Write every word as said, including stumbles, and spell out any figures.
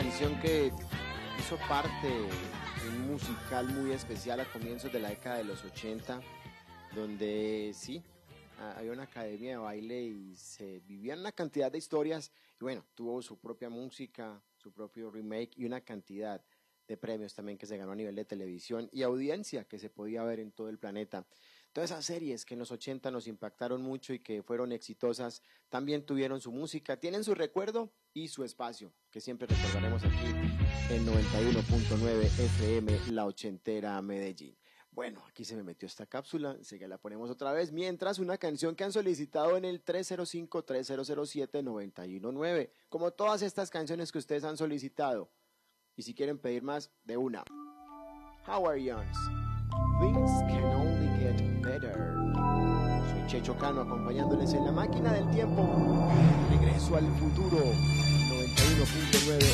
canción que hizo parte de un musical muy especial a comienzos de la década de los ochenta, donde sí, había una academia de baile y se vivían una cantidad de historias, y bueno, tuvo su propia música, su propio remake y una cantidad de premios también que se ganó a nivel de televisión y audiencia que se podía ver en todo el planeta. Todas esas series que en los ochenta nos impactaron mucho y que fueron exitosas, también tuvieron su música, tienen su recuerdo y su espacio, que siempre recordaremos aquí en noventa y uno punto nueve F M, La Ochentera Medellín. Bueno, aquí se me metió esta cápsula, así que la ponemos otra vez, mientras una canción que han solicitado en el tres cero cinco, tres cero cero siete, nueve uno nueve, como todas estas canciones que ustedes han solicitado, y si quieren pedir más, de una. Howard Jones, Things Can Only Get Better. Soy Checho Cano acompañándoles en la máquina del tiempo. Regreso al futuro, noventa y uno punto nueve